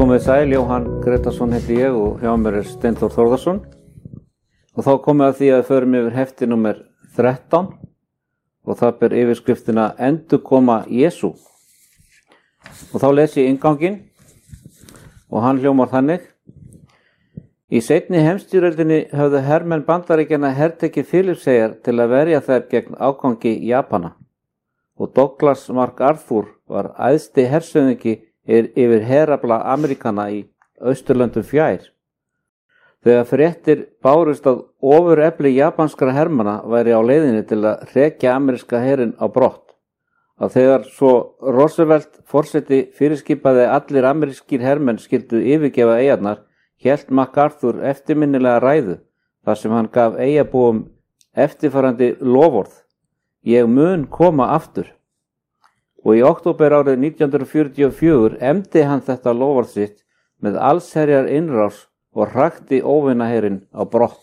Komið sæl, Jóhann Gretarsson heiti ég og hjá mér Steinþór Þórðarsson. Og þá komið að því að við förum yfir hefti númer 13 og það ber yfirskriftina Endurkoma Jesú. Og þá les ég innganginn og hann hljómar þannig: Í seinni heimsstyrjöldinni höfðu hermenn Bandaríkjanna hertekið Filippseyjar til að verja þær gegn ágangi Japana og Douglas MacArthur var æðsti hershöfðingi yfir herafla Ameríkana í Austurlöndum fjær. Þegar fréttir bárust að ofurefli japanskra hermanna væri á leiðinni til að hrekja ameríska herinn á brott. Að þegar svo Roosevelt forseti fyrirskipaði allir amerískir hermenn skyldu yfirgefa eyjarnar, hélt MacArthur eftirminnilega ræðu þar sem hann gaf eyjabúum eftirfarandi loforð: Ég mun koma aftur. Og í október árið 1944 efndi hann þetta loforð sitt með allsherjar innrás og hrakti óvinaherinn á brott.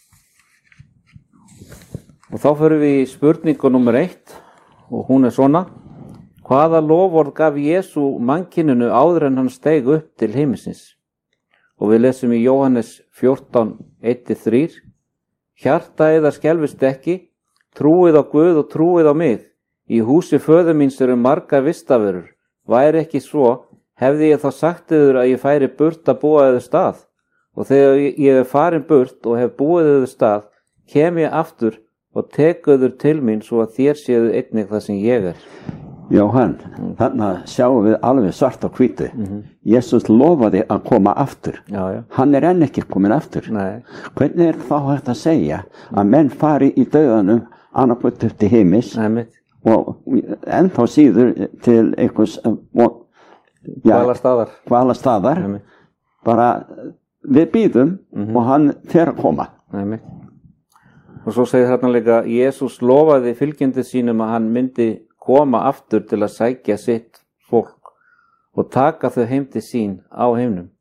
Og þá förum við í spurningu númer 1 og hún er svona: Hvaða loforð gaf Jesú mannkyninu áður en hann steig upp til himinsins? Og við lesum í Jóhannes 14:1-3: Hjarta yðar skelfist ekki, trúið á Guð og trúið á mig. Í húsi föður míns eru margar vistaverur. Væri ekki svo, hefði ég þá sagt yður að ég færi burt að búa yður stað. Og þegar ég er farin burt og hef búið yður stað, kem ég aftur og tek yður til mín svo að þér séu einnig það sem ég er. Jóhann, þarna sjáum við alveg svart á hvítu. Jesús lofaði að koma aftur. Já. Hann er enn ekki komin aftur. Nei. Hvernig er þá hægt að segja að menn fari í dauðanum annarkvort upp til heimis og ennþá síður til einhvers kvala staðar. Bara við bíðum og hann fer að koma. Og svo segir þarna líka: Jesús lofaði fylgjandi sínum að hann myndi koma aftur til að sækja sitt fólk og taka þau heim til sín á heimnum.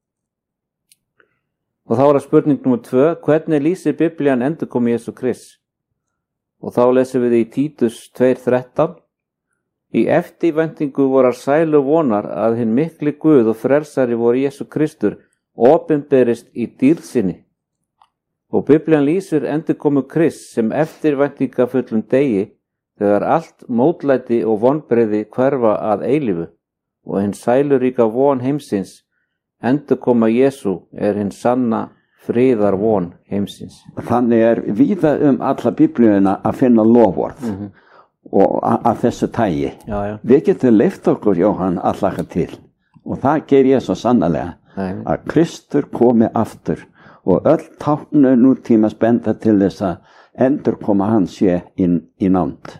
Og þá er það spurning númer 2: Hvernig lýsir Biblían endurkomu Jesú Krists? Og þá lesum við í Títus 2:13: Í eftirvæntingu vorar sælu vonar að hinn mikli Guð og frelsari vor Jesú Kristur opinberist í dýrð sinni. Og Biblían lýsir endurkomu Krists sem eftirvæntingafullum degi þegar allt mótlæti og vonbrigði hverfa að eilífu og hinn sæluríka von heimsins, endurkoma Jesú, er hinn sanna friðar von heimsins. Þannig er víða alla Biblíuna að finna loforð og af þessu tagi. Já. Við getum leyft okkur, Jóhann, að hlakka til og það ger ég svo sannarlega að Kristur komi aftur og öll táknu nútímas benda til þess að endurkoma hans sé í nánd.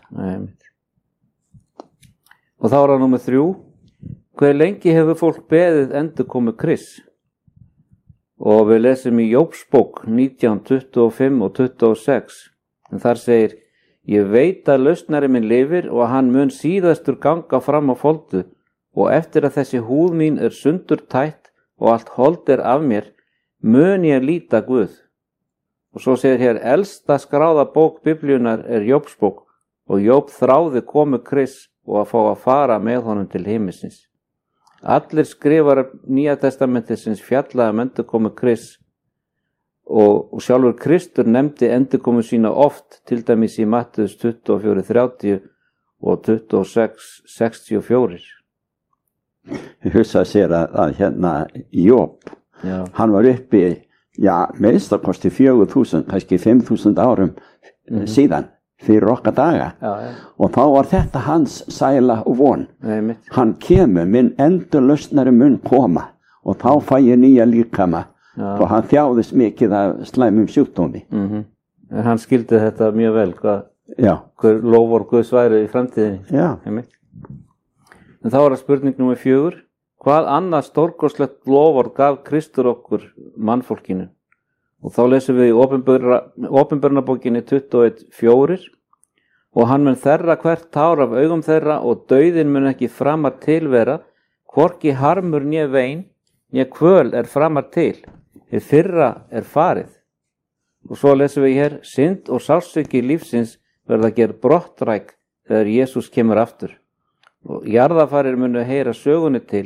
Og þá er það númer 3: Hve lengi hefur fólk beðið endurkomu Krists? Og við lesum í Jóbsbók 19:25 og 26, en þar segir: Ég veit að lausnari minn lifir og hann mun síðastur ganga fram á foldu, og eftir að þessi húð mín er sundur tætt og allt hold er af mér, mun ég líta Guð. Og svo segir hér: Elsta skráða bók Biblíunar er Jóbsbók, og Jób þráði komu Krists og að fá að fara með honum til himinsins. Allir skrifar Nýja testamentisins fjallaði endurkomu Krists og sjálfur Kristur nefndi endurkomu sína oft, til dæmis í Mattheus 24:30 og 26:64. Ég hugsa sér að hérna Jób, hann var uppi, minnst að kosti 4.000, kannski 5.000 árum síðan, fyrir okkar daga. Og þá var þetta hans sæla og von. Hann kemur, minn endurlausnari mun koma og þá fæ ég nýja líkama og hann þjáðist mikið af slæmum sjúkdómi. En hann skildi þetta mjög vel, hver lofar Guðs væri í framtíðinni. En þá er það spurning númer 4: Hvað annað stórkostlegt lofar gaf Kristur okkur mannfólkinu? Og þá lesum við í Opinberunarbókinni 21:4: Og hann mun þerra hvert tár af augum þeirra og dauðinn mun ekki framar tilvera, hvorki harmur né vein, né kvöl er framar til, hið fyrra er farið. Og svo lesum við hér: Synd og sársauki lífsins verða gerð brottræk þegar Jesús kemur aftur. Og jarðarfarir munu heyra sögunni til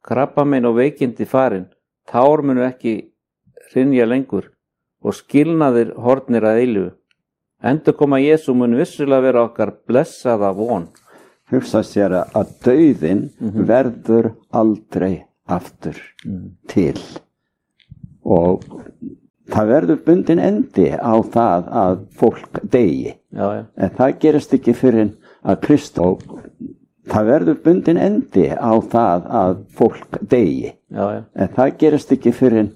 krabbamein og veikindi farin, tár munu ekki hrynja lengur og skilnaðir horfnir að eilífu. Endurkoma Jesú mun vissulega vera okkar blessaða von. Hugsa sér að dauðinn verður aldrei aftur til og það verður bundin endi á það að fólk deyi. En það gerist ekki fyrr en að Kristóf, það verður bundin endi á það að fólk deyi. En það gerist ekki fyrr en